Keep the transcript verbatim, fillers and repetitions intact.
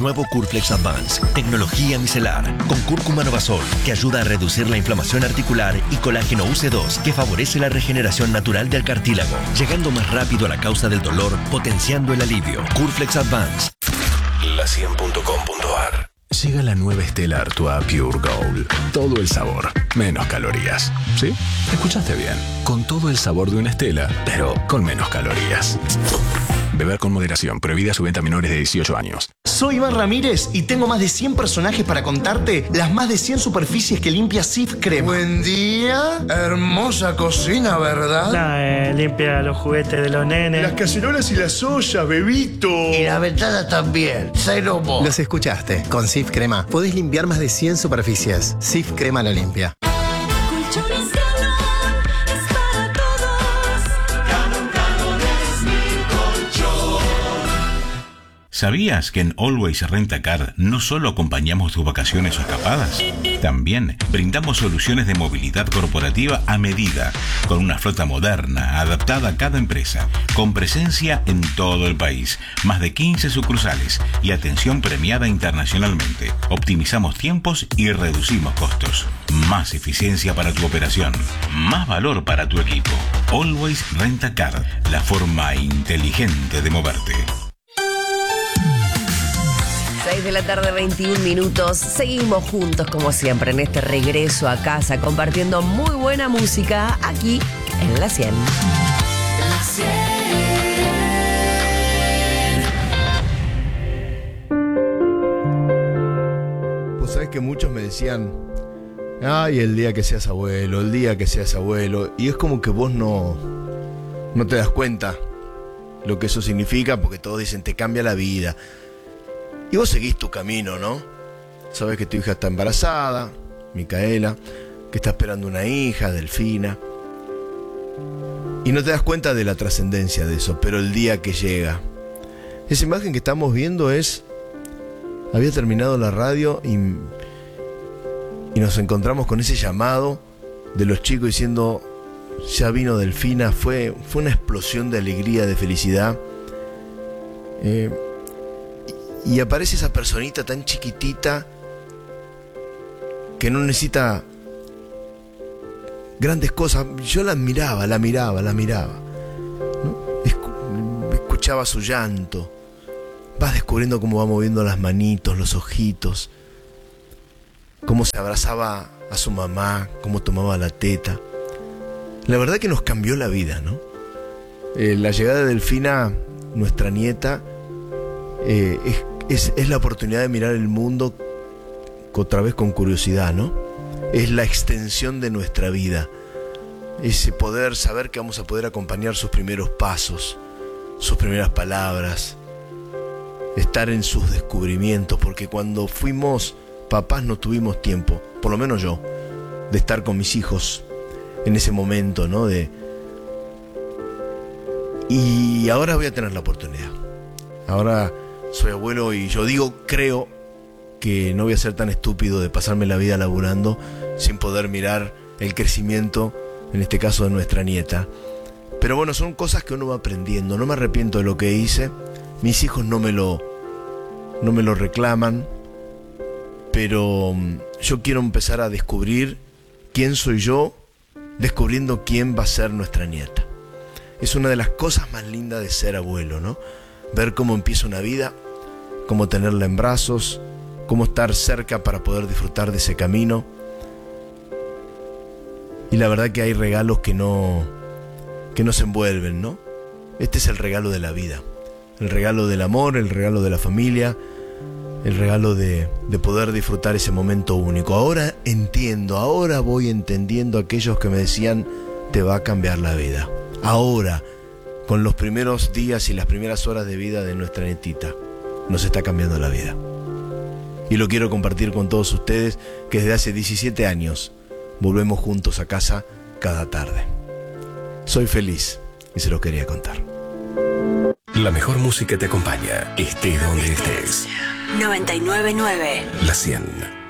Nuevo Curflex Advance, tecnología micelar, con cúrcuma novasol, que ayuda a reducir la inflamación articular, y colágeno U C dos, que favorece la regeneración natural del cartílago, llegando más rápido a la causa del dolor, potenciando el alivio. Curflex Advance. La cien punto com punto ar. Llega la nueva Stella Artois Pure Gold. Todo el sabor, menos calorías. ¿Sí? Escuchaste bien. Con todo el sabor de una Stella, pero con menos calorías. Beber con moderación. Prohibida su venta a menores de dieciocho años. Soy Iván Ramírez y tengo más de cien personajes para contarte las más de cien superficies que limpia Cif Crema. Buen día. Hermosa cocina, ¿verdad? Nah, eh, limpia los juguetes de los nenes. Las cacerolas y las ollas, bebito. Y la ventana también. Cero vos. Los escuchaste. Con Cif Crema podés limpiar más de cien superficies. Cif Crema la limpia. ¿Sabías que en Always Rent a Car no solo acompañamos tus vacaciones o escapadas? También brindamos soluciones de movilidad corporativa a medida, con una flota moderna, adaptada a cada empresa, con presencia en todo el país, más de quince sucursales y atención premiada internacionalmente. Optimizamos tiempos y reducimos costos. Más eficiencia para tu operación, más valor para tu equipo. Always Rent a Car, la forma inteligente de moverte. seis de la tarde, veintiún minutos. Seguimos juntos como siempre en este regreso a casa, compartiendo muy buena música aquí en La cien. La cien. Pues sabés que muchos me decían, ay, el día que seas abuelo, el día que seas abuelo. Y es como que vos no, no te das cuenta lo que eso significa, porque todos dicen, te cambia la vida. Y vos seguís tu camino, ¿no? Sabés que tu hija está embarazada, Micaela, que está esperando una hija, Delfina. Y no te das cuenta de la trascendencia de eso, pero el día que llega. Esa imagen que estamos viendo es... Había terminado la radio y, y nos encontramos con ese llamado de los chicos diciendo, ya vino Delfina. Fue, fue una explosión de alegría, de felicidad. Eh... Y aparece esa personita tan chiquitita que no necesita grandes cosas. Yo la miraba, la miraba, la miraba, ¿no? Escu- escuchaba su llanto. Vas descubriendo cómo va moviendo las manitos, los ojitos, cómo se abrazaba a su mamá, cómo tomaba la teta. La verdad que nos cambió la vida, ¿no? Eh, la llegada de Delfina, nuestra nieta, eh, es Es, es la oportunidad de mirar el mundo otra vez con curiosidad, ¿no? Es la extensión de nuestra vida. Ese poder saber que vamos a poder acompañar sus primeros pasos, sus primeras palabras, estar en sus descubrimientos, porque cuando fuimos papás no tuvimos tiempo, por lo menos yo, de estar con mis hijos en ese momento, ¿no? De... Y ahora voy a tener la oportunidad. Ahora... soy abuelo y yo digo, creo que no voy a ser tan estúpido de pasarme la vida laburando sin poder mirar el crecimiento, en este caso de nuestra nieta. Pero bueno, son cosas que uno va aprendiendo. No me arrepiento de lo que hice. Mis hijos no me lo, no me lo reclaman. Pero yo quiero empezar a descubrir quién soy yo, descubriendo quién va a ser nuestra nieta. Es una de las cosas más lindas de ser abuelo, ¿no? Ver cómo empieza una vida, cómo tenerla en brazos, cómo estar cerca para poder disfrutar de ese camino. Y la verdad que hay regalos que no, que no se envuelven, ¿no? Este es el regalo de la vida, el regalo del amor, el regalo de la familia, el regalo de, de poder disfrutar ese momento único. Ahora entiendo, ahora voy entendiendo a aquellos que me decían, te va a cambiar la vida. Ahora, con los primeros días y las primeras horas de vida de nuestra nietita, nos está cambiando la vida. Y lo quiero compartir con todos ustedes, que desde hace diecisiete años volvemos juntos a casa cada tarde. Soy feliz y se lo quería contar. La mejor música te acompaña, estés donde estés. noventa y nueve punto nueve. La cien.